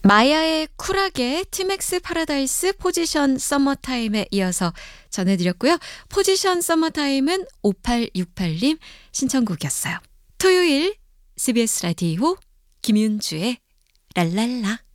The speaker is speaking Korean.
마야의 쿨하게 티맥스 파라다이스 포지션 썸머타임에 이어서 전해드렸고요. 포지션 썸머타임은 5868님 신청곡이었어요. 토요일 CBS 라디오 김윤주의 랄랄라.